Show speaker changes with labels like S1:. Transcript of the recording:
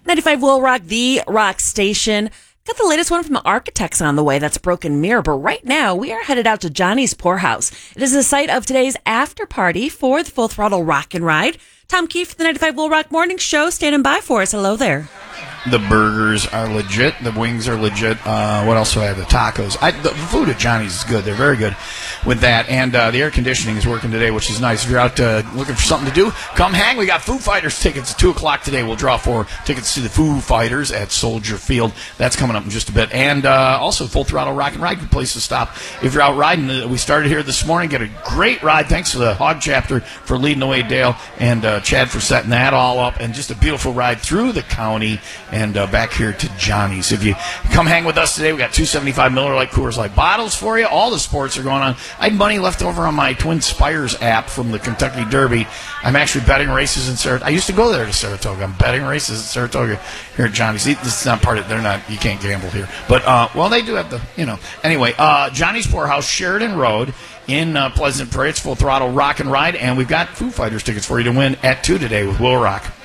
S1: 95 Will Rock, the rock station. Got the latest one from the Architects on the way. That's Broken Mirror. But right now, we are headed out to Johnny's Poorhouse. It is the site of today's after party for the Full Throttle Rock and Ride. Tom Keefe, the 95 Will Rock Morning Show, standing by for us. Hello there.
S2: The burgers are legit. The wings are legit. What else do I have? The tacos. The food at Johnny's is good. They're very good with that. And the air conditioning is working today, which is nice. If you're out looking for something to do, come hang. We got Foo Fighters tickets at 2 o'clock today. We'll draw 4 tickets to the Foo Fighters at Soldier Field. That's coming up in just a bit. And also Full Throttle Rock and Ride, good place to stop if you're out riding. We started here this morning. Get a great ride. Thanks to the Hog Chapter for leading the way, Dale, and Chad for setting that all up. And just a beautiful ride through the county and back here to Johnny's. If you come hang with us today, we got 275 Miller Lite Coors Light bottles for you. All the sports are going on. I had money left over on my Twin Spires app from the Kentucky Derby. I'm actually betting races in Saratoga. I used to go there to Saratoga. I'm betting races at Saratoga here at Johnny's. This is not part of it. They're not, you can't gamble here. But, well, they do have the, Anyway, Johnny's Poorhouse, Sheridan Road in Pleasant Prairie. It's Full Throttle Rock and Ride. And we've got Foo Fighters tickets for you to win at 2 today with Will Rock.